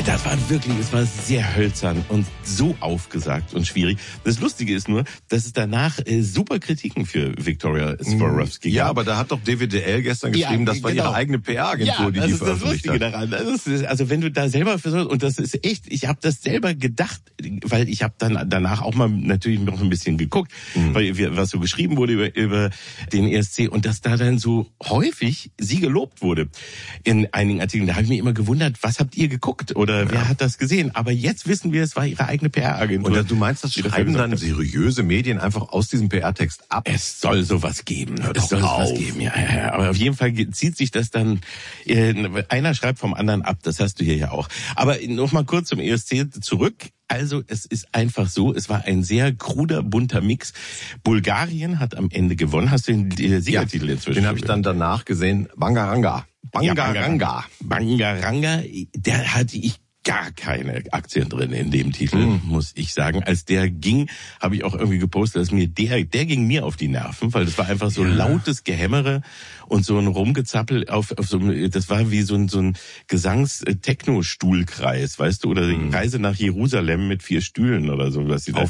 Das war wirklich, es war sehr hölzern und so aufgesagt und schwierig. Das Lustige ist nur, dass es danach super Kritiken für Victoria Swarovski gab. Ja, aber da hat doch DWDL gestern geschrieben, das war ihre eigene PR-Agentur, die veröffentlicht hat. Das ist das Lustige daran. Also wenn du da selber versuchst, und das ist echt, ich habe das selber gedacht, weil ich habe dann danach auch mal natürlich noch ein bisschen geguckt, weil was so geschrieben wurde über den ESC und dass da dann so häufig sie gelobt wurde in einigen Artikeln. Da habe ich mich immer gewundert, was habt ihr geguckt oder wer hat das gesehen? Aber jetzt wissen wir, es war ihre eigene PR-Agentur. Und du meinst, das schreiben dann seriöse Medien einfach aus diesem PR-Text ab? Es soll sowas geben. Es soll sowas geben, ja. Aber auf jeden Fall zieht sich das dann, einer schreibt vom anderen ab, das hast du hier ja auch. Aber noch mal kurz zum ESC zurück. Also es ist einfach so, es war ein sehr kruder, bunter Mix. Bulgarien hat am Ende gewonnen. Hast du den Siegertitel inzwischen? Den habe ich dann danach gesehen. Bangaranga. Bangaranga, der hatte ich gar keine Aktien drin in dem Titel, muss ich sagen. Als der ging, habe ich auch irgendwie gepostet, dass mir der ging mir auf die Nerven, weil das war einfach so lautes Gehämmere und so ein Rumgezappel auf so, das war wie so ein Gesangs-Techno-Stuhlkreis, weißt du, oder die Reise nach Jerusalem mit 4 Stühlen oder so, was sie da